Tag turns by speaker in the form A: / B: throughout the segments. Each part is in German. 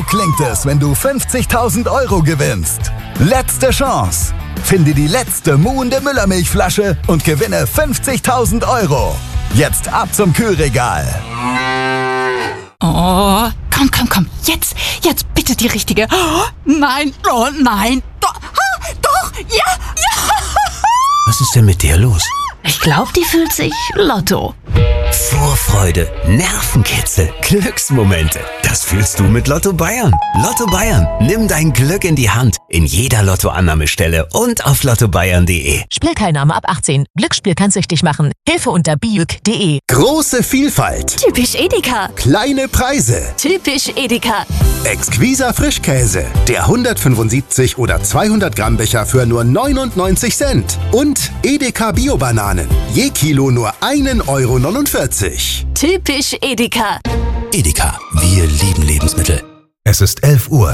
A: klingt es, wenn du 50.000 Euro gewinnst? Letzte Chance. Finde die letzte muhende Müllermilchflasche und gewinne 50.000 Euro. Jetzt ab zum Kühlregal.
B: Oh, komm. Jetzt bitte die richtige. Oh, nein. Doch, ja.
C: Was ist denn mit dir los?
B: Ich glaube, die fühlt sich Lotto.
C: Vorfreude, Nervenkitzel, Glücksmomente. Das fühlst du mit Lotto Bayern. Lotto Bayern, nimm dein Glück in die Hand. In jeder Lottoannahmestelle und auf lottobayern.de.
D: Spielteilnahme ab 18. Glücksspiel kann süchtig machen. Hilfe unter biuk.de.
E: Große Vielfalt.
B: Typisch Edeka.
E: Kleine Preise.
B: Typisch Edeka.
E: Exquiser Frischkäse. Der 175 oder 200 Gramm Becher für nur 99 Cent. Und Edeka Bio-Bananen. Je Kilo nur 1,49 Euro.
B: Typisch Edeka.
C: Edeka, wir lieben Lebensmittel.
F: Es ist 11 Uhr.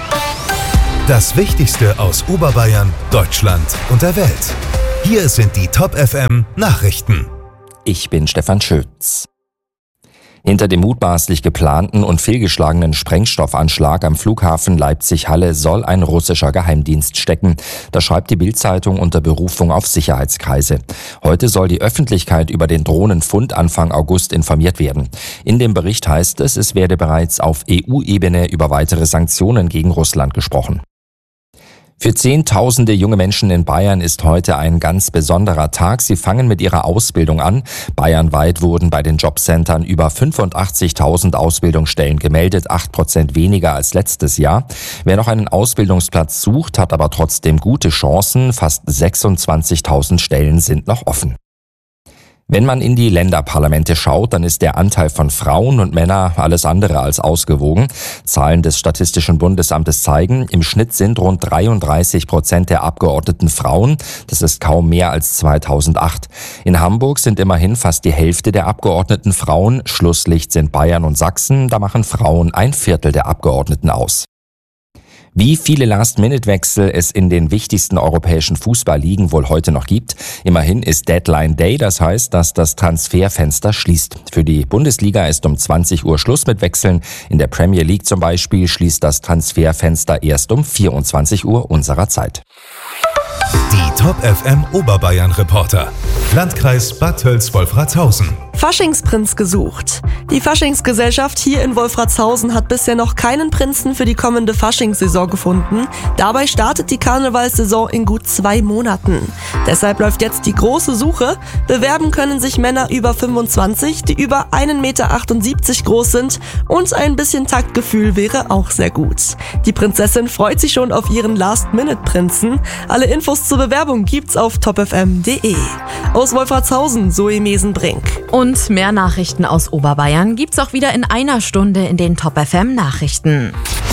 F: Das Wichtigste aus Oberbayern, Deutschland und der Welt. Hier sind die Top FM Nachrichten.
G: Ich bin Stefan Schütz. Hinter dem mutmaßlich geplanten und fehlgeschlagenen Sprengstoffanschlag am Flughafen Leipzig-Halle soll ein russischer Geheimdienst stecken. Das schreibt die Bild-Zeitung unter Berufung auf Sicherheitskreise. Heute soll die Öffentlichkeit über den Drohnenfund Anfang August informiert werden. In dem Bericht heißt es werde bereits auf EU-Ebene über weitere Sanktionen gegen Russland gesprochen. Für Zehntausende junge Menschen in Bayern ist heute ein ganz besonderer Tag. Sie fangen mit ihrer Ausbildung an. Bayernweit wurden bei den Jobcentern über 85.000 Ausbildungsstellen gemeldet, 8% weniger als letztes Jahr. Wer noch einen Ausbildungsplatz sucht, hat aber trotzdem gute Chancen. Fast 26.000 Stellen sind noch offen. Wenn man in die Länderparlamente schaut, dann ist der Anteil von Frauen und Männern alles andere als ausgewogen. Zahlen des Statistischen Bundesamtes zeigen, im Schnitt sind rund 33% der Abgeordneten Frauen. Das ist kaum mehr als 2008. In Hamburg sind immerhin fast die Hälfte der Abgeordneten Frauen. Schlusslicht sind Bayern und Sachsen. Da machen Frauen 1/4 der Abgeordneten aus. Wie viele Last-Minute-Wechsel es in den wichtigsten europäischen Fußballligen wohl heute noch gibt. Immerhin ist Deadline Day, das heißt, dass das Transferfenster schließt. Für die Bundesliga ist um 20 Uhr Schluss mit Wechseln. In der Premier League zum Beispiel schließt das Transferfenster erst um 24 Uhr unserer Zeit.
F: Die Top FM Oberbayern Reporter. Landkreis Bad Tölz-Wolfratshausen.
H: Faschingsprinz gesucht. Die Faschingsgesellschaft hier in Wolfratshausen hat bisher noch keinen Prinzen für die kommende Faschingssaison gefunden. Dabei startet die Karnevalssaison in gut 2 Monaten. Deshalb läuft jetzt die große Suche. Bewerben können sich Männer über 25, die über 1,78 Meter groß sind, und ein bisschen Taktgefühl wäre auch sehr gut. Die Prinzessin freut sich schon auf ihren Last-Minute-Prinzen. Alle Infos zur Bewerbung gibt's auf topfm.de. Aus Wolfratshausen, Zoe Mesenbrink.
D: Und mehr Nachrichten aus Oberbayern gibt's auch wieder in einer Stunde in den Top FM Nachrichten.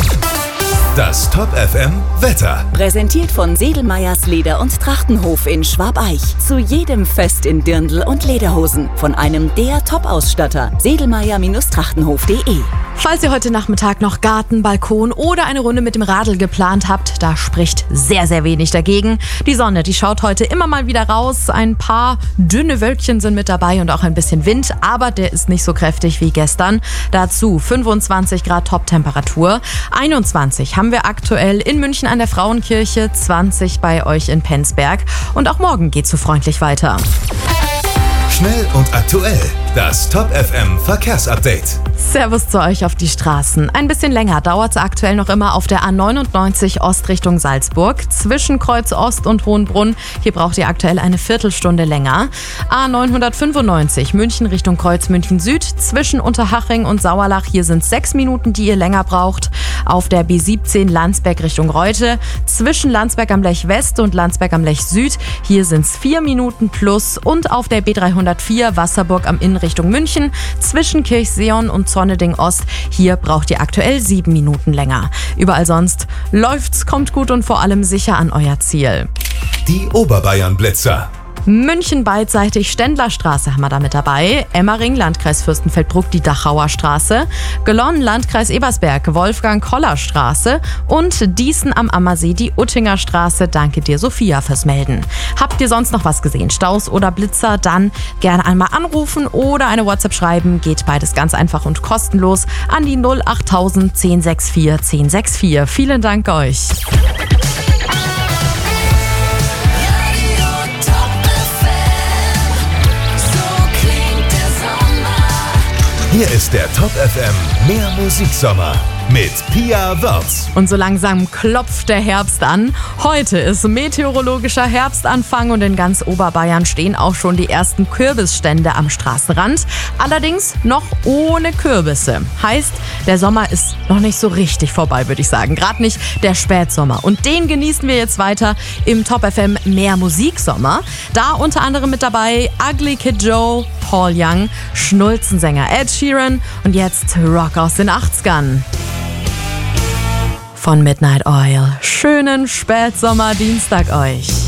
F: Das Top FM Wetter.
I: Präsentiert von Sedelmeyers Leder- und Trachtenhof in Schwabeich. Zu jedem Fest in Dirndl und Lederhosen. Von einem der Top-Ausstatter. Sedelmeyer-Trachtenhof.de.
D: Falls ihr heute Nachmittag noch Garten, Balkon oder eine Runde mit dem Radl geplant habt, da spricht sehr, sehr wenig dagegen. Die Sonne, die schaut heute immer mal wieder raus. Ein paar dünne Wölkchen sind mit dabei und auch ein bisschen Wind, aber der ist nicht so kräftig wie gestern. Dazu 25 Grad Top-Temperatur. 21 haben wir aktuell in München an der Frauenkirche, 20 bei euch in Penzberg. Und auch morgen geht's so freundlich weiter.
F: Schnell und aktuell. Das Top FM Verkehrsupdate.
D: Servus zu euch auf die Straßen. Ein bisschen länger dauert es aktuell noch immer auf der A99 Ost Richtung Salzburg. Zwischen Kreuz Ost und Hohenbrunn. Hier braucht ihr aktuell eine Viertelstunde länger. A995 München Richtung Kreuz München Süd. Zwischen Unterhaching und Sauerlach. Hier sind 6 Minuten, die ihr länger braucht. Auf der B17 Landsberg Richtung Reute. Zwischen Landsberg am Lech West und Landsberg am Lech Süd. Hier sind es 4 Minuten plus. Und auf der B304 Wasserburg am Inn Richtung München. Zwischen Kirchseon und Zonneding Ost. Hier braucht ihr aktuell 7 Minuten länger. Überall sonst läuft's, kommt gut und vor allem sicher an euer Ziel.
F: Die Oberbayern Blitzer.
D: München beidseitig, Ständlerstraße haben wir da mit dabei. Emmering, Landkreis Fürstenfeldbruck, die Dachauer Straße. Gelon, Landkreis Ebersberg, Wolfgang-Koller-Straße. Und Dießen am Ammersee, die Uttinger Straße. Danke dir, Sophia, fürs Melden. Habt ihr sonst noch was gesehen? Staus oder Blitzer? Dann gerne einmal anrufen oder eine WhatsApp schreiben. Geht beides ganz einfach und kostenlos an die 08000 1064 1064. Vielen Dank euch.
F: Hier ist der Top FM Mehr Musiksommer mit Pia Wörz.
D: Und so langsam klopft der Herbst an. Heute ist meteorologischer Herbstanfang und in ganz Oberbayern stehen auch schon die ersten Kürbisstände am Straßenrand. Allerdings noch ohne Kürbisse. Heißt, der Sommer ist noch nicht so richtig vorbei, würde ich sagen. Gerade nicht der Spätsommer. Und den genießen wir jetzt weiter im Top FM Mehr Musiksommer. Da unter anderem mit dabei Ugly Kid Joe, Paul Young, Schnulzensänger Ed Sheeran und jetzt Rock aus den 80ern. Von Midnight Oil. Schönen Spätsommer-Dienstag euch.